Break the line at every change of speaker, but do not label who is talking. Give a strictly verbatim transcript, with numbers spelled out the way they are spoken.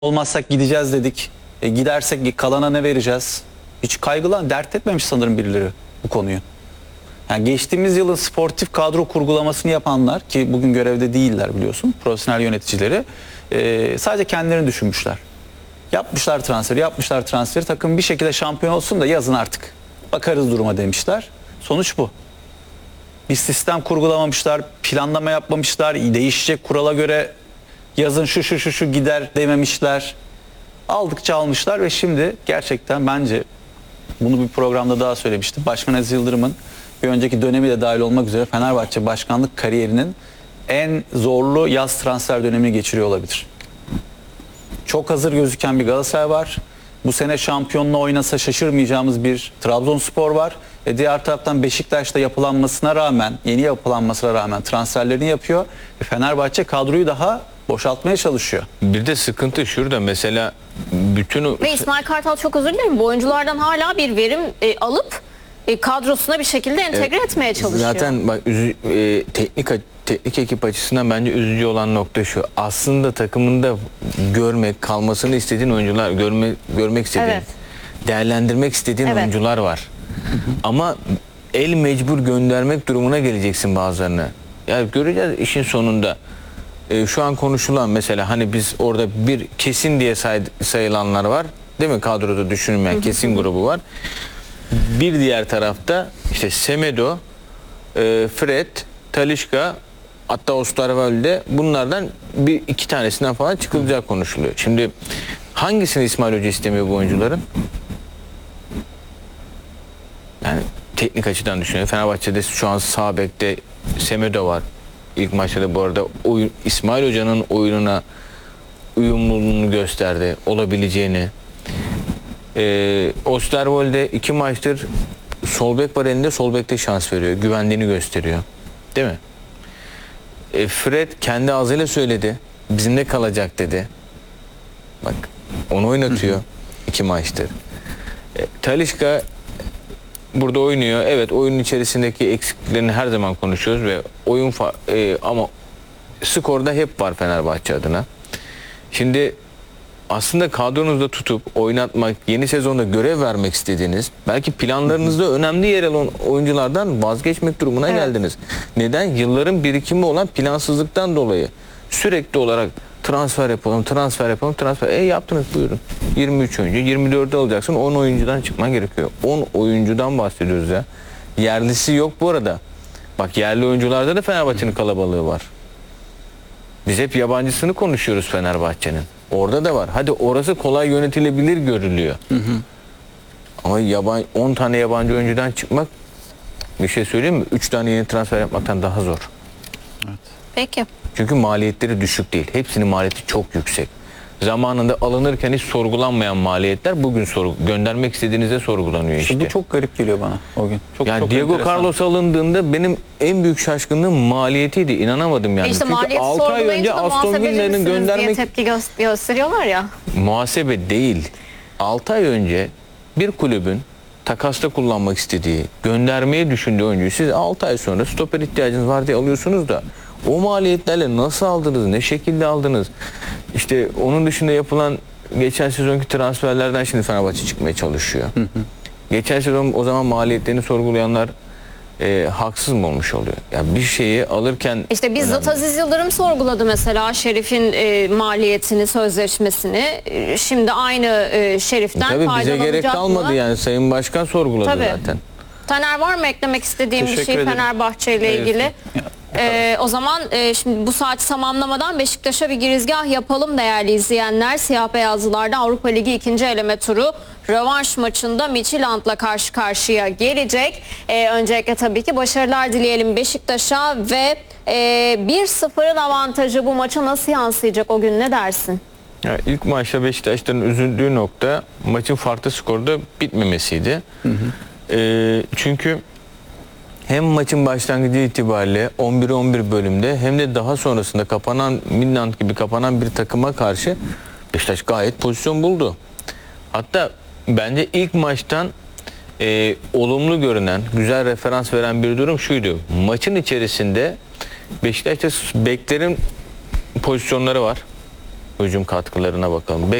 olmazsak gideceğiz dedik. E, gidersek kalana ne vereceğiz? Hiç kaygılan, dert etmemiş sanırım birileri bu konuyu. Yani geçtiğimiz yılın sportif kadro kurgulamasını yapanlar, ki bugün görevde değiller biliyorsun, profesyonel yöneticileri, e, sadece kendilerini düşünmüşler. Yapmışlar transferi, yapmışlar transferi, takım bir şekilde şampiyon olsun da yazın artık bakarız duruma demişler. Sonuç bu. Bir sistem kurgulamamışlar, planlama yapmamışlar, değişecek kurala göre yazın şu şu şu şu gider dememişler. Aldıkça almışlar ve şimdi gerçekten bence, bunu bir programda daha söylemiştim, Başkan Aziz Yıldırım'ın bir önceki dönemi de dahil olmak üzere Fenerbahçe başkanlık kariyerinin en zorlu yaz transfer dönemini geçiriyor olabilir. Çok hazır gözüken bir Galatasaray var. Bu sene şampiyonla oynasa şaşırmayacağımız bir Trabzonspor var. E diğer taraftan Beşiktaş'ta yapılanmasına rağmen, yeni yapılanmasına rağmen transferlerini yapıyor. E Fenerbahçe kadroyu daha boşaltmaya çalışıyor.
Bir de sıkıntı şurada, mesela bütün o...
Ve İsmail Kartal, çok özür dilerim, bu oyunculardan hala bir verim e, alıp e, kadrosuna bir şekilde entegre evet, etmeye çalışıyor.
Zaten bak, üzü, e, teknik teknik ekip açısından bence üzücü olan nokta şu. Aslında takımında görmek, kalmasını istediğin oyuncular, görme, görmek istediğin, evet, değerlendirmek istediğin evet, oyuncular var. Ama el mecbur göndermek durumuna geleceksin bazılarını. Yani göreceğiz işin sonunda. Ee, şu an konuşulan mesela, hani biz orada bir kesin diye say, sayılanlar var. Değil mi? Kadroda düşünülmeyen kesin grubu var. Bir diğer tarafta işte Semedo, e, Fred, Talisca, hatta Osterwolde, bunlardan bir iki tanesinden falan çıkılacağı konuşuluyor. Şimdi hangisini İsmail Hoca istemiyor bu oyuncuların? Yani teknik açıdan düşünüyor. Fenerbahçe'de şu an sağ bekte Semedo var. İlk maçta da bu arada oyun, İsmail Hoca'nın oyununa uyumluluğunu gösterdi, olabileceğini. Ee, Osterwolde iki maçtır sol bek var elinde, sol bekte şans veriyor, güvendiğini gösteriyor. Değil mi? E, Fred kendi ağzıyla söyledi, bizimle kalacak dedi. Bak, onu oynatıyor iki maçtır. E, Talisca burada oynuyor. Evet, oyunun içerisindeki eksikliklerini her zaman konuşuyoruz ve oyun e, ama skorda hep var Fenerbahçe adına. Şimdi aslında kadronuzda tutup oynatmak, yeni sezonda görev vermek istediğiniz, belki planlarınızda önemli yer alan oyunculardan vazgeçmek durumuna evet, geldiniz. Neden? Yılların birikimi olan plansızlıktan dolayı sürekli olarak transfer yapalım, transfer yapalım, transfer. E yaptınız, buyurun. yirmi üç oyuncu, yirmi dörde alacaksın, on oyuncudan çıkman gerekiyor. on oyuncudan bahsediyoruz ya. Yerlisi yok bu arada. Bak, yerli oyuncularda da Fenerbahçe'nin kalabalığı var. Biz hep yabancısını konuşuyoruz Fenerbahçe'nin. Orada da var. Hadi orası kolay yönetilebilir görülüyor. Hı hı. Ama yabancı, on tane yabancı oyuncudan çıkmak, bir şey söyleyeyim mi? üç tane yeni transfer yapmaktan daha zor.
Evet.
Peki.
Çünkü maliyetleri düşük değil. Hepsinin maliyeti çok yüksek. Zamanında alınırken hiç sorgulanmayan maliyetler bugün sorgu göndermek istediğinizde sorgulanıyor işte.
Bu çok garip geliyor bana o gün. Çok,
yani
çok
Diego
enteresan.
Carlos alındığında benim en büyük şaşkınlığım maliyetiydi. İnanamadım yani.
E işte
Çünkü altı ay önce Aston Villa'nın göndermek
tepki gö gösteriyorlar ya.
Muhasebe değil. altı ay önce bir kulübün takasta kullanmak istediği, göndermeyi düşündüğü oyuncuyu siz altı ay sonra stoper ihtiyacınız var diye alıyorsunuz da o maliyetlerle nasıl aldınız, ne şekilde aldınız? İşte onun dışında yapılan geçen sezonki transferlerden şimdi Fenerbahçe çıkmaya çalışıyor. Hı hı. Geçen sezon o zaman maliyetlerini sorgulayanlar e, haksız mı olmuş oluyor? Ya bir şeyi alırken...
İşte bizzat Aziz Yıldırım sorguladı mesela Şerif'in e, maliyetini, sözleşmesini. E, şimdi aynı e, Şerif'ten
e, tabii
faydalanacak
bize gerek kalmadı
mı?
yani. Sayın Başkan sorguladı tabii zaten.
Taner, var mı eklemek istediğim bir şey Fenerbahçe ile ilgili? Ee, o zaman e, şimdi bu saati tamamlamadan Beşiktaş'a bir girizgah yapalım değerli izleyenler. Siyah beyazlılarda Avrupa Ligi ikinci eleme turu rövanş maçında Midtjylland'la karşı karşıya gelecek. Ee, öncelikle tabii ki başarılar dileyelim Beşiktaş'a ve e, bir sıfırın avantajı bu maça nasıl yansıyacak o gün, ne dersin?
Ya ilk maçta Beşiktaş'tan üzüldüğü nokta maçın farklı skorda bitmemesiydi. Hı hı. Ee, çünkü hem maçın başlangıcı itibariyle on bir on bir bölümde hem de daha sonrasında kapanan Midtjylland gibi kapanan bir takıma karşı Beşiktaş gayet pozisyon buldu. Hatta bence ilk maçtan e, olumlu görünen, güzel referans veren bir durum şuydu. Maçın içerisinde Beşiktaş'ta beklerin pozisyonları var. hücum katkılarına bakalım.